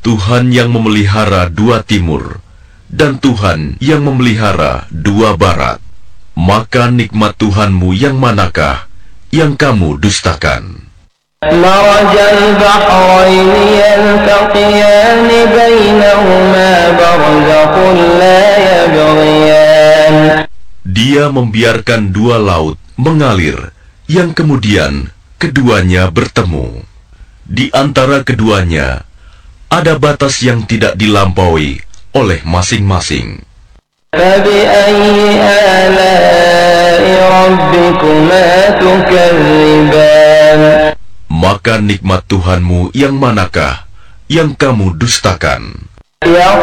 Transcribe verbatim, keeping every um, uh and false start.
Tuhan yang memelihara dua timur, dan Tuhan yang memelihara dua barat. Maka nikmat Tuhanmu yang manakah yang kamu dustakan? مرج البحرين يلتقيان بينهما برزخ لا يبغيان. Dia membiarkan dua laut mengalir, yang kemudian keduanya bertemu. Di antara keduanya ada batas yang tidak dilampaui oleh masing-masing. فبأي آلاء ربكما تكذبان. Maka nikmat Tuhanmu yang manakah yang kamu dustakan?